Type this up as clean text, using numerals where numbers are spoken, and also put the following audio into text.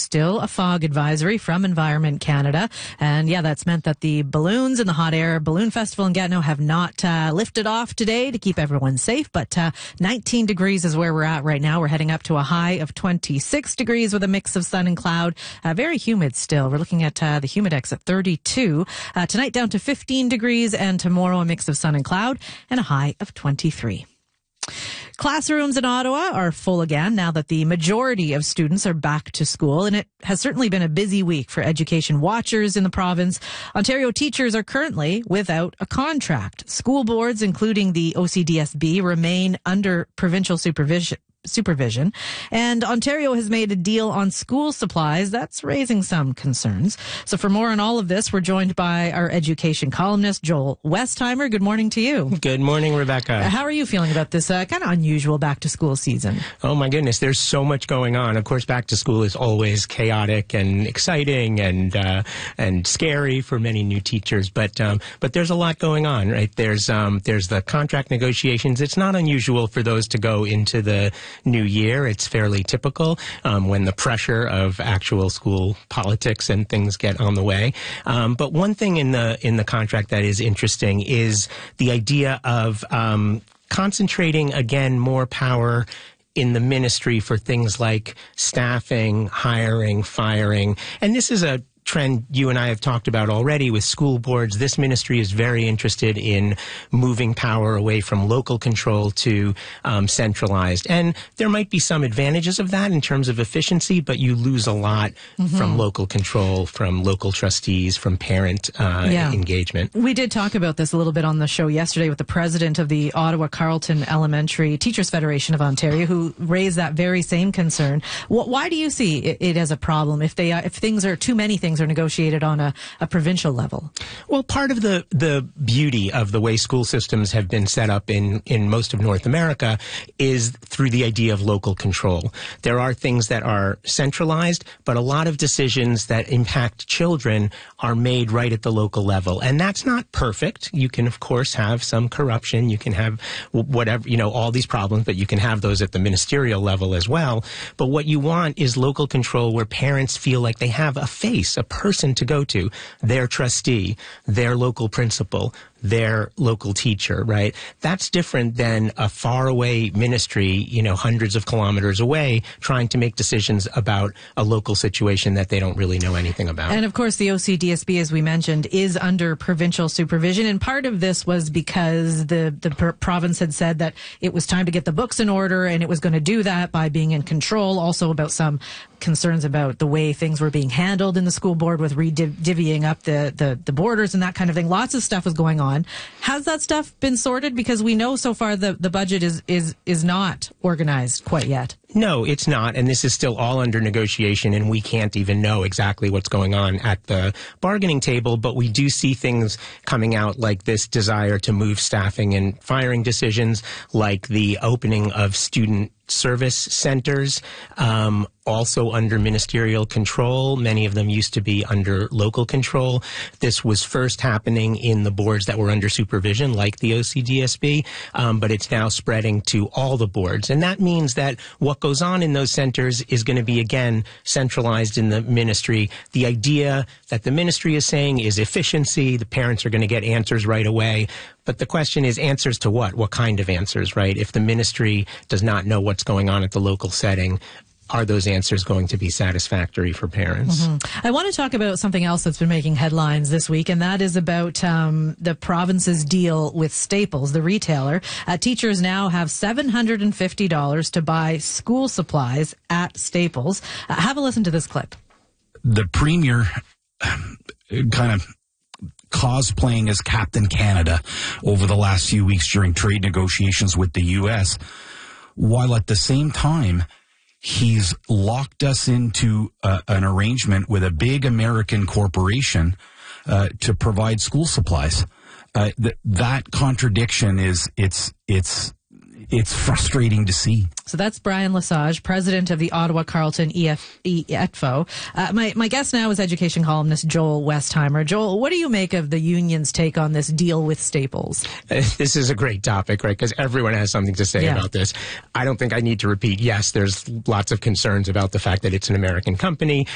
still a fog advisory from Environment Canada. And yeah, that's meant that the balloons and the hot air balloon festival in Gatineau have not lifted off today to keep everyone safe. But 19 degrees is where we're at right now. We're heading up to a high of 26 degrees with a mix of sun and cloud. Very humid still. We're looking at the humidex at 32. Tonight down to 15 degrees, and tomorrow a mix of sun and cloud and a high of 23. Classrooms in Ottawa are full again now that the majority of students are back to school, and it has certainly been a busy week for education watchers in the province. Ontario teachers are currently without a contract. School boards, including the OCDSB, remain under provincial supervision. And Ontario has made a deal on school supplies that's raising some concerns. So for more on all of this, we're joined by our education columnist, Joel Westheimer. Good morning to you. Good morning, Rebecca. How are you feeling about this kind of unusual back to school season? Oh my goodness, there's so much going on. Of course, back to school is always chaotic and exciting and scary for many new teachers, but there's a lot going on, right? There's the contract negotiations. It's not unusual for those to go into the new year. It's fairly typical when the pressure of actual school politics and things get on the way. But one thing in the contract that is interesting is the idea of concentrating again more power in the ministry for things like staffing, hiring, firing. And this is a trend you and I have talked about already with school boards. This ministry is very interested in moving power away from local control to centralized. And there might be some advantages of that in terms of efficiency, but you lose a lot from local control, from local trustees, from parent engagement. We did talk about this a little bit on the show yesterday with the president of the Ottawa Carleton Elementary Teachers Federation of Ontario, who raised that very same concern. Why do you see it as a problem if things are too many things are negotiated on a provincial level? Well, part of the beauty of the way school systems have been set up in most of North America is through the idea of local control. There are things that are centralized, but a lot of decisions that impact children are made right at the local level. And that's not perfect. You can, of course, have some corruption. You can have whatever, all these problems, but you can have those at the ministerial level as well. But what you want is local control where parents feel like they have a face, a person to go to, their trustee, their local principal, their local teacher, right? That's different than a faraway ministry, hundreds of kilometers away, trying to make decisions about a local situation that they don't really know anything about. And of course, the OCDSB, as we mentioned, is under provincial supervision. And part of this was because the province had said that it was time to get the books in order, and it was going to do that by being in control. Also about some concerns about the way things were being handled in the school board with divvying up the borders and that kind of thing. Lots of stuff was going on. Has that stuff been sorted? Because we know so far the budget is not organized quite yet. No, it's not. And this is still all under negotiation, and we can't even know exactly what's going on at the bargaining table. But we do see things coming out like this desire to move staffing and firing decisions, like the opening of student service centers, also under ministerial control. Many of them used to be under local control. This was first happening in the boards that were under supervision, like the OCDSB, but it's now spreading to all the boards. And that means that what goes on in those centers is going to be, again, centralized in the ministry. The idea that the ministry is saying is efficiency. The parents are going to get answers right away. But the question is answers to what? What kind of answers, right? If the ministry does not know what's going on at the local setting, are those answers going to be satisfactory for parents? I want to talk about something else that's been making headlines this week, and that is about the province's deal with Staples, the retailer. Teachers now have $750 to buy school supplies at Staples. Have a listen to this clip. The Premier kind of cosplaying as Captain Canada over the last few weeks during trade negotiations with the U.S., while at the same time he's locked us into an arrangement with a big American corporation to provide school supplies. That contradiction it's frustrating to see. So that's Brian Lesage, president of the Ottawa Carleton EFO. My guest now is education columnist Joel Westheimer. Joel, what do you make of the union's take on this deal with Staples? This is a great topic, right? Because everyone has something to say about this. I don't think I need to repeat. Yes, there's lots of concerns about the fact that it's an American company.